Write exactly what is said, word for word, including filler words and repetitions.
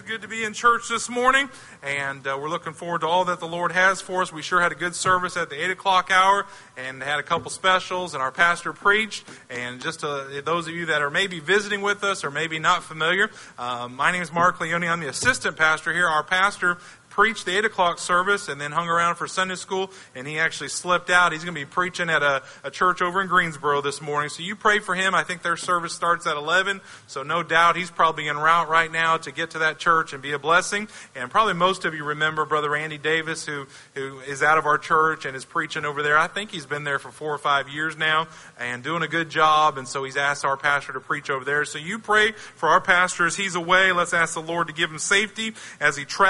good to be in church this morning, and uh, we're looking forward to all that the Lord has for us. We sure had a good service at the eight o'clock hour, and had a couple specials, and our pastor preached. And just to those of you that are maybe visiting with us or maybe not familiar, uh, my name is Mark Leone. I'm the assistant pastor here. Our pastor preached the eight o'clock service and then hung around for Sunday school, and he actually slipped out. He's going to be preaching at a, a church over in Greensboro this morning. So you pray for him. I think their service starts at eleven, so no doubt he's probably en route right now to get to that church and be a blessing. And probably most of you remember Brother Andy Davis, who, who is out of our church and is preaching over there. I think he's been there for four or five years now and doing a good job, and so he's asked our pastor to preach over there. So you pray for our pastor as he's away. Let's ask the Lord to give him safety as he travels.